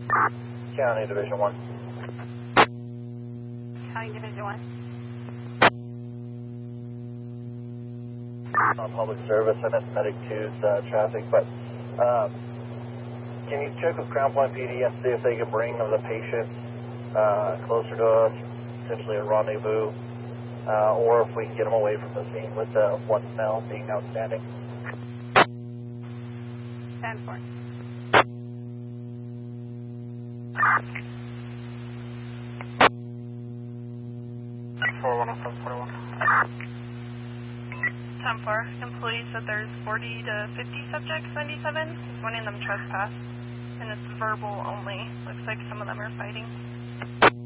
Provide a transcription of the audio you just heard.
County Division 1. County Division 1. On public service, I missed Medic 2's traffic, but can you check with Crown Point PD and see if they can bring the patient closer to us, potentially a rendezvous, or if we can get them away from the scene with one smell being outstanding? 10-4. Employees said there's 40 to 50 subjects, 97. He's wanting them trespass, and it's verbal only. Looks like some of them are fighting.